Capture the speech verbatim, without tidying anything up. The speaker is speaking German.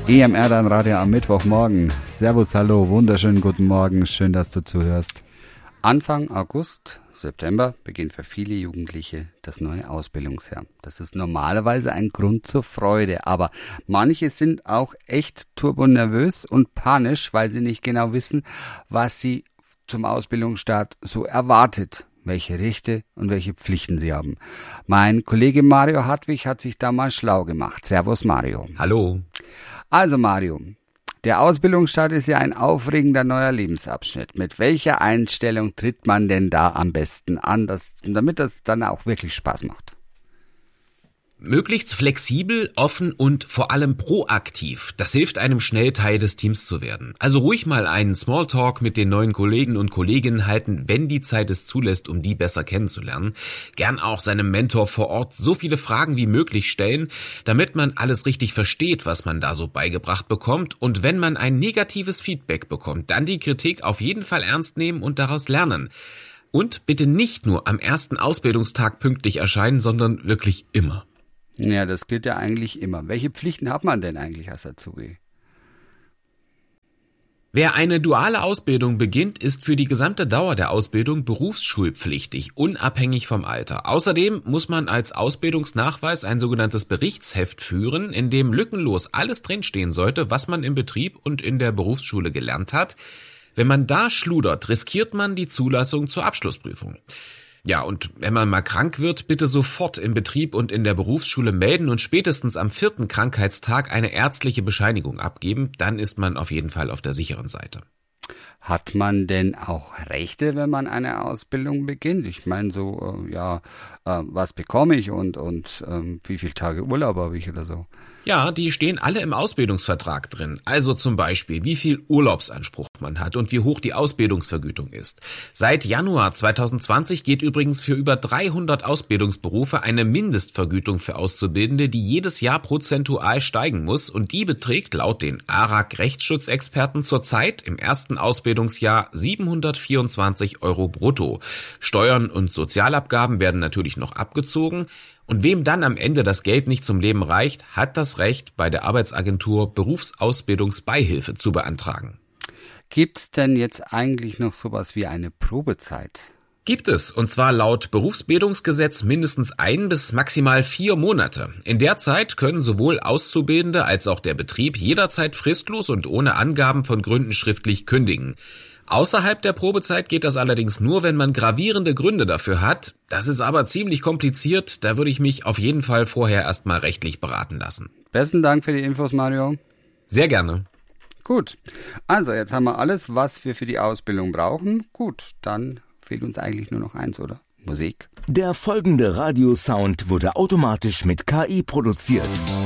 E M R dann Radio am Mittwochmorgen. Servus, hallo, wunderschönen guten Morgen, schön, dass du zuhörst. Anfang August, September beginnt für viele Jugendliche das neue Ausbildungsjahr. Das ist normalerweise ein Grund zur Freude, aber manche sind auch echt turbonervös und panisch, weil sie nicht genau wissen, was sie zum Ausbildungsstart so erwartet, welche Rechte und welche Pflichten sie haben. Mein Kollege Mario Hartwig hat sich da mal schlau gemacht. Servus Mario. Hallo. Also Mario, der Ausbildungsstart ist ja ein aufregender neuer Lebensabschnitt. Mit welcher Einstellung tritt man denn da am besten an, dass, damit das dann auch wirklich Spaß macht? Möglichst flexibel, offen und vor allem proaktiv. Das hilft einem schnell Teil des Teams zu werden. Also ruhig mal einen Smalltalk mit den neuen Kollegen und Kolleginnen halten, wenn die Zeit es zulässt, um die besser kennenzulernen. Gern auch seinem Mentor vor Ort so viele Fragen wie möglich stellen, damit man alles richtig versteht, was man da so beigebracht bekommt. Und wenn man ein negatives Feedback bekommt, dann die Kritik auf jeden Fall ernst nehmen und daraus lernen. Und bitte nicht nur am ersten Ausbildungstag pünktlich erscheinen, sondern wirklich immer. Ja, das gilt ja eigentlich immer. Welche Pflichten hat man denn eigentlich als Azubi? Wer eine duale Ausbildung beginnt, ist für die gesamte Dauer der Ausbildung berufsschulpflichtig, unabhängig vom Alter. Außerdem muss man als Ausbildungsnachweis ein sogenanntes Berichtsheft führen, in dem lückenlos alles drinstehen sollte, was man im Betrieb und in der Berufsschule gelernt hat. Wenn man da schludert, riskiert man die Zulassung zur Abschlussprüfung. Ja, und wenn man mal krank wird, bitte sofort im Betrieb und in der Berufsschule melden und spätestens am vierten Krankheitstag eine ärztliche Bescheinigung abgeben. Dann ist man auf jeden Fall auf der sicheren Seite. Hat man denn auch Rechte, wenn man eine Ausbildung beginnt? Ich meine so, äh, ja, äh, was bekomme ich und, und äh, wie viele Tage Urlaub habe ich oder so? Ja, die stehen alle im Ausbildungsvertrag drin. Also zum Beispiel, wie viel Urlaubsanspruch man hat und wie hoch die Ausbildungsvergütung ist. Seit Januar zwanzig zwanzig geht übrigens für über dreihundert Ausbildungsberufe eine Mindestvergütung für Auszubildende, die jedes Jahr prozentual steigen muss. Und die beträgt laut den A R A G-Rechtsschutzexperten zurzeit im ersten Ausbildungsjahr siebenhundertvierundzwanzig Euro brutto. Steuern und Sozialabgaben werden natürlich noch abgezogen. Und wem dann am Ende das Geld nicht zum Leben reicht, hat das Recht, bei der Arbeitsagentur Berufsausbildungsbeihilfe zu beantragen. Gibt's denn jetzt eigentlich noch sowas wie eine Probezeit? Gibt es, und zwar laut Berufsbildungsgesetz mindestens ein bis maximal vier Monate. In der Zeit können sowohl Auszubildende als auch der Betrieb jederzeit fristlos und ohne Angaben von Gründen schriftlich kündigen. Außerhalb der Probezeit geht das allerdings nur, wenn man gravierende Gründe dafür hat. Das ist aber ziemlich kompliziert, da würde ich mich auf jeden Fall vorher erstmal rechtlich beraten lassen. Besten Dank für die Infos, Mario. Sehr gerne. Gut, also jetzt haben wir alles, was wir für die Ausbildung brauchen. Gut, dann fehlt uns eigentlich nur noch eins, oder? Musik. Der folgende Radiosound wurde automatisch mit K I produziert.